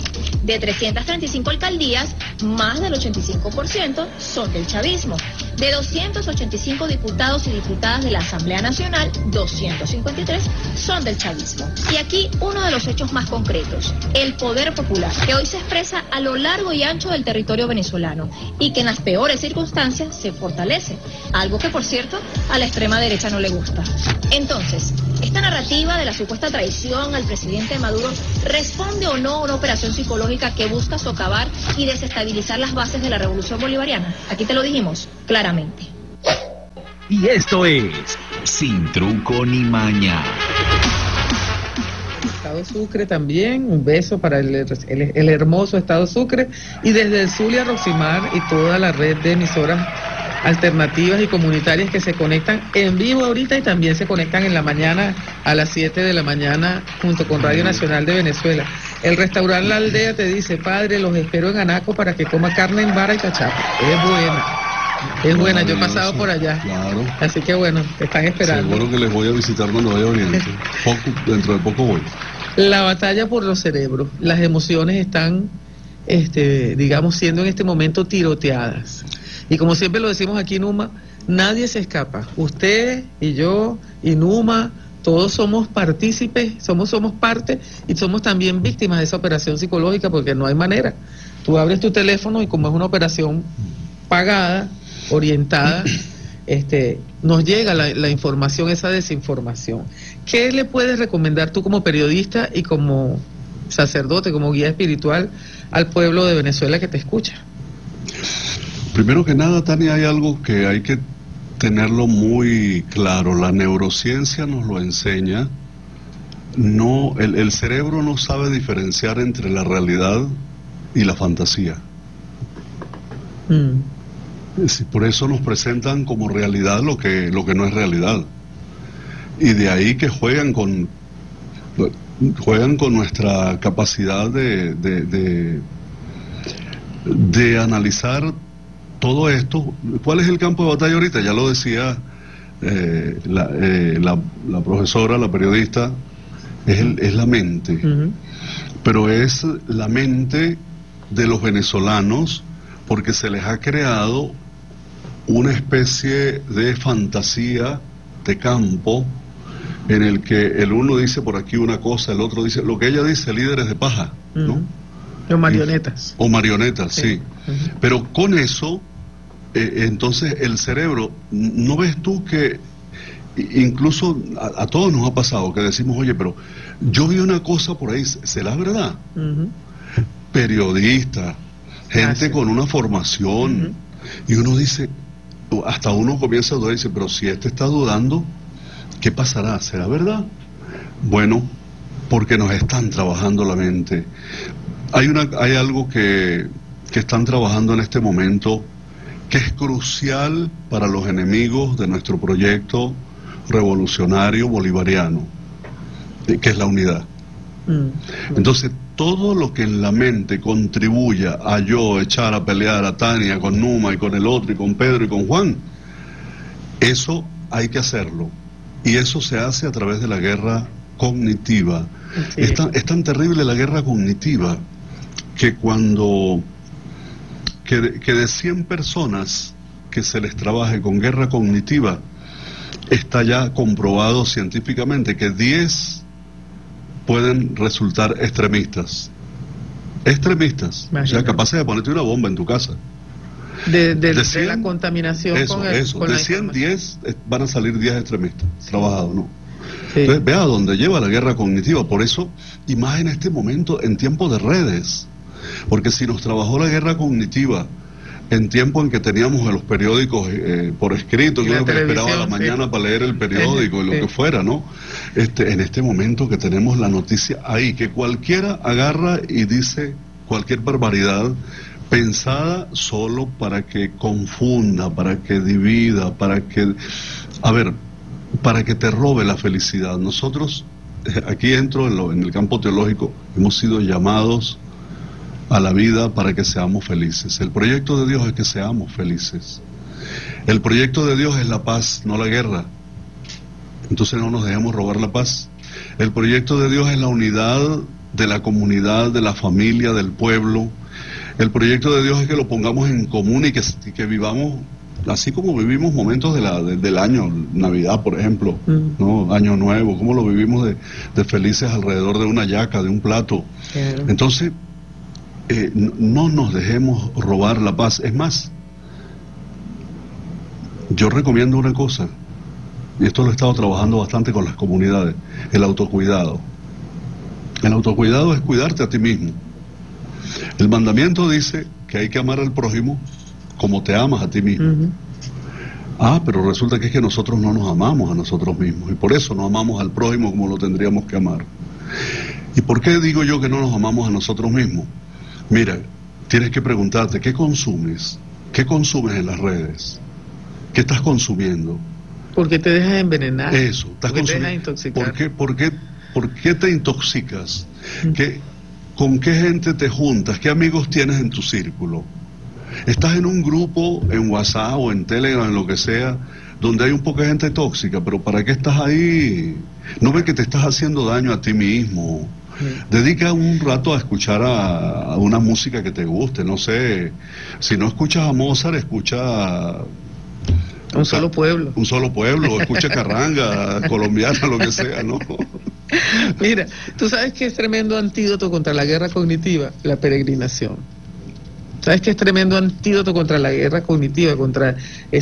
F: De 335 alcaldías, más del 85% son del chavismo. De 285 diputados y diputadas de la Asamblea Nacional, 253 son del chavismo. Y aquí uno de los hechos más concretos, el poder popular, que hoy se expresa a lo largo y ancho del territorio venezolano y que en las peores circunstancias se fortalece, algo que por cierto a la extrema derecha no le gusta. Entonces, ¿esta narrativa de la supuesta traición al presidente Maduro responde o no a una operación psicológica que busca socavar y desestabilizar las bases de la revolución bolivariana? Aquí te lo dijimos claramente.
D: Y esto es Sin Truco ni Maña.
B: Estado Sucre también, un beso para el hermoso Estado Sucre, y desde el Zulia, Roximar y toda la red de emisoras alternativas y comunitarias que se conectan en vivo ahorita y también se conectan en la mañana a las 7 de la mañana junto con Radio Nacional de Venezuela. El restaurante La Aldea te dice: padre, los espero en Anaco para que coma carne en vara y cachapa. Es buena. Es buena, yo he pasado por allá.
A: Claro.
B: Así que bueno, te están esperando.
A: Seguro que les voy a visitar cuando vaya a Oriente. Dentro de poco voy.
B: La batalla por los cerebros, las emociones están, digamos, siendo en este momento tiroteadas. Y como siempre lo decimos aquí, Numa, nadie se escapa. Usted y yo y Numa, todos somos partícipes, somos parte y somos también víctimas de esa operación psicológica, porque no hay manera. Tú abres tu teléfono y como es una operación pagada, orientada, nos llega la información, esa desinformación. ¿Qué le puedes recomendar tú como periodista y como sacerdote, como guía espiritual al pueblo de Venezuela que te escucha?
A: Primero que nada, Tania, hay algo que hay que tenerlo muy claro. La neurociencia nos lo enseña. No, el cerebro no sabe diferenciar entre la realidad y la fantasía. Por eso nos presentan como realidad lo que no es realidad. Y de ahí que juegan con nuestra capacidad de analizar todo esto. ¿Cuál es el campo de batalla ahorita? Ya lo decía la profesora, la periodista, es la mente. Pero es la mente de los venezolanos, porque se les ha creado una especie de fantasía de campo en el que el uno dice por aquí una cosa, el otro dice lo que ella dice, líderes de paja, ¿no?
B: O marionetas.
A: O marionetas, sí. Pero con eso, entonces el cerebro, ¿no ves tú que incluso a todos nos ha pasado que decimos, oye, pero yo vi una cosa por ahí, ¿será verdad? Periodista, gente con una formación, y uno dice, hasta uno comienza a dudar y dice, pero si está dudando, ¿qué pasará? ¿Será verdad? Bueno, porque nos están trabajando la mente. Hay algo que están trabajando en este momento que es crucial para los enemigos de nuestro proyecto revolucionario bolivariano, que es la unidad. Entonces, todo lo que en la mente contribuya a yo echar a pelear a Tania con Numa y con el otro y con Pedro y con Juan, eso hay que hacerlo. Y eso se hace a través de la guerra cognitiva. Sí. Es tan terrible la guerra cognitiva que que de 100 personas que se les trabaje con guerra cognitiva, está ya comprobado científicamente que 10 pueden resultar extremistas. O sea, capaces de ponerte una bomba en tu casa.
B: De 100, la contaminación
A: con de 100, 10 van a salir 10 extremistas, trabajados, ¿no?
B: Sí.
A: Entonces, vea dónde lleva la guerra cognitiva. Por eso, y más en este momento, en tiempo de redes, porque si nos trabajó la guerra cognitiva en tiempo en que teníamos en los periódicos por escrito, que uno que esperaba a la mañana para leer el periódico y lo que fuera, ¿no? En este momento que tenemos la noticia ahí, que cualquiera agarra y dice cualquier barbaridad pensada solo para que confunda, para que divida, para que te robe la felicidad. Nosotros, aquí entro en el campo teológico, hemos sido llamados a la vida para que seamos felices. El proyecto de Dios es que seamos felices. El proyecto de Dios es la paz, no la guerra. Entonces no nos dejemos robar la paz. El proyecto de Dios es la unidad de la comunidad, de la familia, del pueblo. El proyecto de Dios es que lo pongamos en común y que vivamos así como vivimos momentos del año, Navidad por ejemplo, ¿no? Año Nuevo, como lo vivimos de felices alrededor de una hallaca, de un plato.
B: Claro.
A: Entonces, no nos dejemos robar la paz. Es más, yo recomiendo una cosa, y esto lo he estado trabajando bastante con las comunidades: el autocuidado. El autocuidado es cuidarte a ti mismo. El mandamiento dice que hay que amar al prójimo como te amas a ti mismo. Pero resulta que es que nosotros no nos amamos a nosotros mismos, y por eso no amamos al prójimo como lo tendríamos que amar. ¿Y por qué digo yo que no nos amamos a nosotros mismos? Mira, tienes que preguntarte, ¿qué consumes? ¿Qué consumes en las redes? ¿Qué estás consumiendo?
B: ¿Por qué te dejas envenenar?
A: Eso, estás
B: ¿Por qué te
A: consumiendo.
B: dejas intoxicar?
A: ¿Por qué te intoxicas? ¿Con qué gente te juntas? ¿Qué amigos tienes en tu círculo? Estás en un grupo, en WhatsApp o en Telegram, en lo que sea, donde hay un poco de gente tóxica, pero ¿para qué estás ahí? ¿No ves que te estás haciendo daño a ti mismo? Dedica un rato a escuchar a una música que te guste, no sé, si no escuchas a Mozart, escucha
B: Un solo pueblo.
A: Un solo pueblo, escucha carranga, colombiana, lo que sea, ¿no?
B: Mira, tú sabes que es tremendo antídoto contra la guerra cognitiva, la peregrinación. ¿Sabes qué es tremendo antídoto contra la guerra cognitiva, contra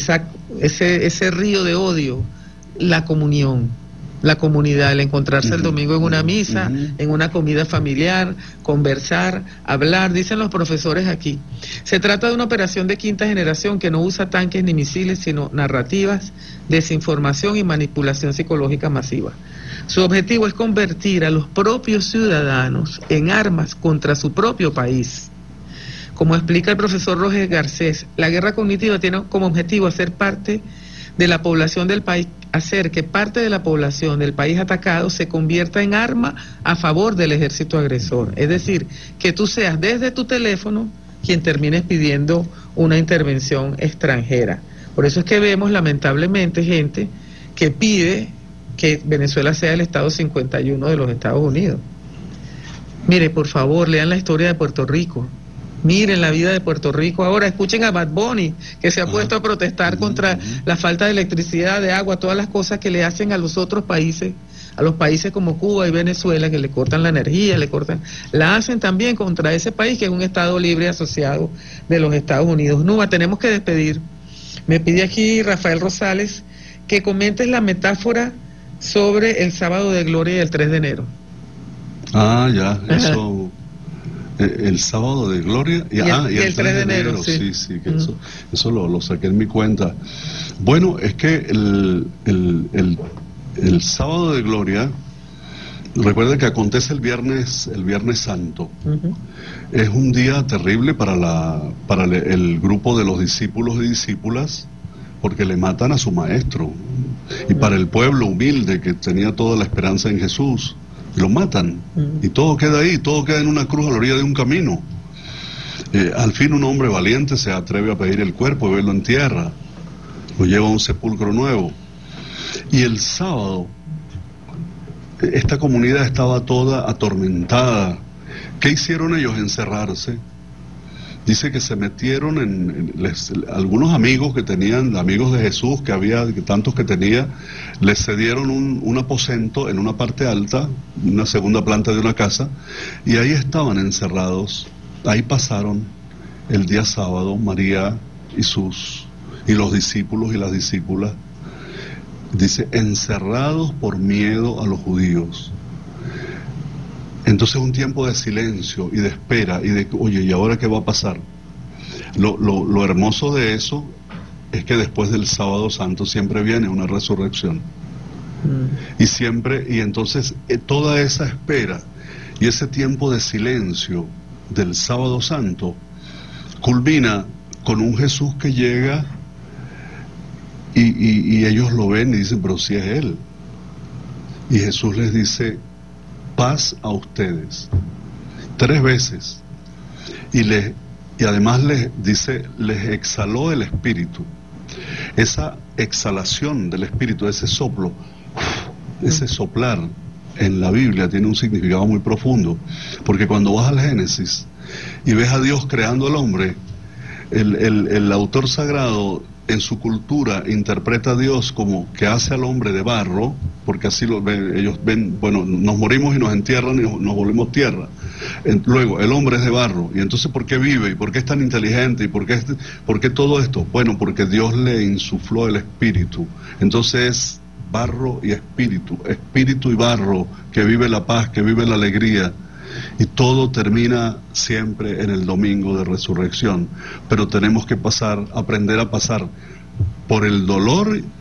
B: ese río de odio? La comunión, la comunidad, el encontrarse el domingo en una misa, en una comida familiar, conversar, hablar. Dicen los profesores aquí, se trata de una operación de quinta generación que no usa tanques ni misiles, sino narrativas, desinformación y manipulación psicológica masiva. Su objetivo es convertir a los propios ciudadanos en armas contra su propio país. Como explica el profesor Roger Garcés, la guerra cognitiva tiene como objetivo hacer parte de la población del país, hacer que parte de la población del país atacado se convierta en arma a favor del ejército agresor. Es decir, que tú seas desde tu teléfono quien termines pidiendo una intervención extranjera. Por eso es que vemos lamentablemente gente que pide que Venezuela sea el Estado 51 de los Estados Unidos. Mire, por favor, lean la historia de Puerto Rico. Miren la vida de Puerto Rico ahora, escuchen a Bad Bunny, que se ha puesto a protestar contra la falta de electricidad, de agua, todas las cosas que le hacen a los otros países, a los países como Cuba y Venezuela, que le cortan la energía, la hacen también contra ese país que es un Estado libre asociado de los Estados Unidos. Nuba, tenemos que despedir. Me pide aquí Rafael Rosales que comentes la metáfora sobre el sábado de gloria y el 3 de enero.
A: Eso... El sábado de gloria y el 3 de enero, sí, que eso lo saqué en mi cuenta. Bueno, es que el sábado de gloria, recuerda que acontece el Viernes Santo. Es un día terrible para el grupo de los discípulos y discípulas, porque le matan a su maestro, y para el pueblo humilde que tenía toda la esperanza en Jesús, lo matan, y todo queda ahí, todo queda en una cruz a la orilla de un camino. Al fin un hombre valiente se atreve a pedir el cuerpo y verlo en tierra, lo lleva a un sepulcro nuevo. Y el sábado esta comunidad estaba toda atormentada. ¿Qué hicieron ellos? Encerrarse. Dice que se metieron algunos amigos que tenían, amigos de Jesús, tantos que tenía, les cedieron un aposento en una parte alta, una segunda planta de una casa, y ahí estaban encerrados. Ahí pasaron el día sábado María y los discípulos y las discípulas. Dice, encerrados por miedo a los judíos. Entonces un tiempo de silencio y de espera y de, oye, ¿y ahora qué va a pasar? Lo hermoso de eso es que después del sábado santo siempre viene una resurrección. Y entonces toda esa espera y ese tiempo de silencio del sábado santo culmina con un Jesús que llega y ellos lo ven y dicen, pero si es Él. Y Jesús les dice, paz a ustedes, 3 veces, y además les dice, les exhaló el Espíritu. Esa exhalación del Espíritu, ese soplo, ese soplar, en la Biblia tiene un significado muy profundo, porque cuando vas al Génesis y ves a Dios creando al hombre, el autor sagrado en su cultura interpreta a Dios como que hace al hombre de barro, porque así lo ven, ellos ven, bueno, nos morimos y nos entierran y nos volvemos tierra. Luego, el hombre es de barro, y entonces ¿por qué vive? ¿Y por qué es tan inteligente? ¿Y por qué todo esto? Bueno, porque Dios le insufló el espíritu. Entonces, barro y espíritu y barro, que vive la paz, que vive la alegría. Y todo termina siempre en el domingo de resurrección, pero tenemos que aprender a pasar por el dolor